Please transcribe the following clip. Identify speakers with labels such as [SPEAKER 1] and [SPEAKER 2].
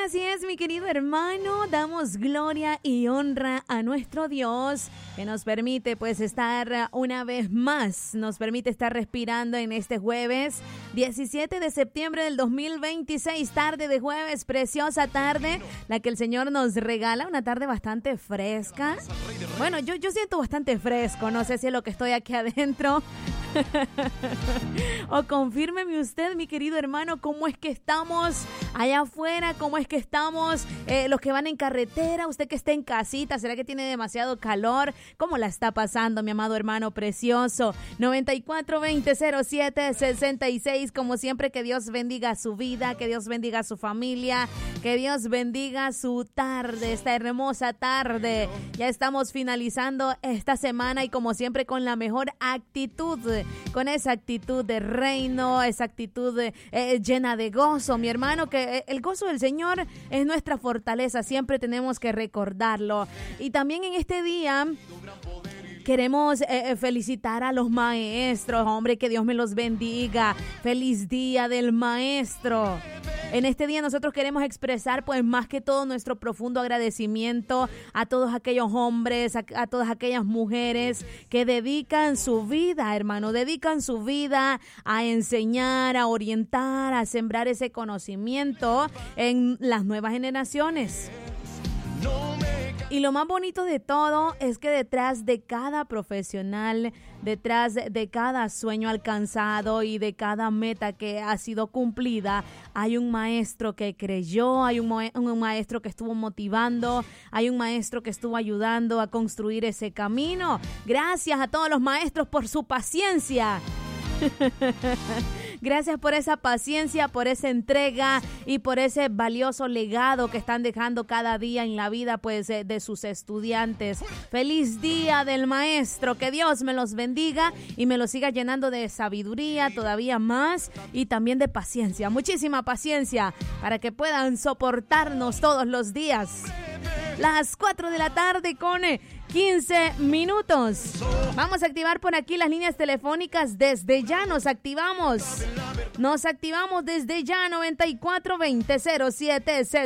[SPEAKER 1] Así es, mi querido hermano, damos gloria y honra a nuestro Dios que nos permite pues estar una vez más, nos permite estar respirando en este jueves 17 de septiembre del 2026, tarde de jueves, preciosa tarde, la que el Señor nos regala, una tarde bastante fresca. Bueno, yo siento bastante fresco, no sé si es lo que estoy aquí adentro. O confírmeme usted, mi querido hermano, cómo es que estamos allá afuera, cómo es que estamos los que van en carretera, usted que está en casita, ¿será que tiene demasiado calor? ¿Cómo la está pasando, mi amado hermano precioso? 94-20-07-66, como siempre, que Dios bendiga su vida, que Dios bendiga su familia, que Dios bendiga su tarde, esta hermosa tarde. Ya estamos finalizando esta semana y como siempre con la mejor actitud, con esa actitud de reino, esa actitud llena de gozo, mi hermano, que el gozo del Señor es nuestra fortaleza, siempre tenemos que recordarlo. Y también en este día queremos felicitar a los maestros, hombre, que Dios me los bendiga. Feliz día del maestro. En este día nosotros queremos expresar pues más que todo nuestro profundo agradecimiento a todos aquellos hombres, a todas aquellas mujeres que dedican su vida, hermano, dedican su vida a enseñar, a orientar, a sembrar ese conocimiento en las nuevas generaciones. Y lo más bonito de todo es que detrás de cada profesional, detrás de cada sueño alcanzado y de cada meta que ha sido cumplida, hay un maestro que creyó, hay un maestro que estuvo motivando, hay un maestro que estuvo ayudando a construir ese camino. Gracias a todos los maestros por su paciencia. Gracias por esa paciencia, por esa entrega y por ese valioso legado que están dejando cada día en la vida pues de sus estudiantes. Feliz día del maestro, que Dios me los bendiga y me los siga llenando de sabiduría todavía más y también de paciencia, muchísima paciencia para que puedan soportarnos todos los días. Las 4 de la tarde con 15 minutos. Vamos a activar por aquí las líneas telefónicas. Desde ya nos activamos. Nos activamos desde ya. 94-20-07